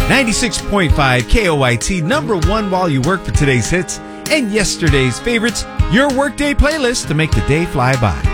96.5 KOYT, number one while you work for today's hits and yesterday's favorites, your workday playlist to make the day fly by.